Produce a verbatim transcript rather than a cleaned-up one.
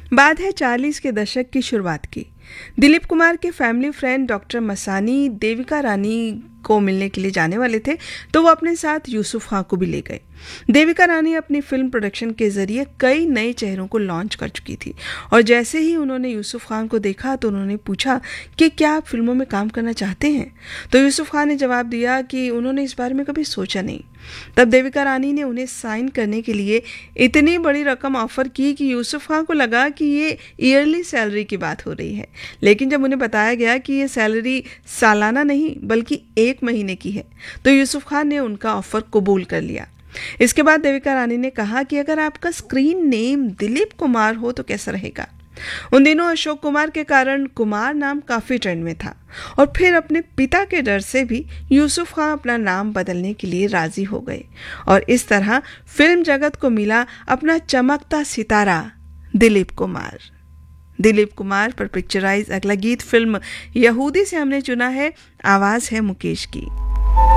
बात है चालीस के दशक की शुरुआत की। दिलीप कुमार के family friend doctor Masani Devika Rani को मिलने के लिए जाने वाले थे, तो वो अपने साथ यूसुफ खान को भी ले गए। देविका रानी अपनी फिल्म प्रोडक्शन के जरिए कई नए चेहरों को लॉन्च कर चुकी थी और जैसे ही उन्होंने यूसुफ खान को देखा तो उन्होंने पूछा कि क्या आप फिल्मों में काम करना चाहते हैं। तो यूसुफ खान ने जवाब दिया कि उन्होंने इस बारे में कभी सोचा नहीं। तब देविका रानी ने उन्हें साइन करने के लिए इतनी बड़ी रकम ऑफर की कि यूसुफ खान को लगा कि ये ईयरली सैलरी की बात हो रही है, लेकिन जब उन्हें बताया गया कि ये सैलरी सालाना नहीं बल्कि एक महीने की है तो यूसुफ खान ने उनका ऑफर कबूल कर लिया। इसके बाद देविका रानी ने कहा कि अगर आपका स्क्रीन नेम दिलीप कुमार हो तो कैसा रहेगा। उन दिनों अशोक कुमार के कारण कुमार नाम काफी ट्रेंड में था और फिर अपने पिता के डर से भी यूसुफ खान अपना नाम बदलने के लिए राजी हो गए और इस तरह फिल्म जगत को मिला अपना चमकता सितारा दिलीप कुमार। दिलीप कुमार पर पिक्चराइज अगला गीत फिल्म यहूदी से हमने चुना है, आवाज है मुकेश की।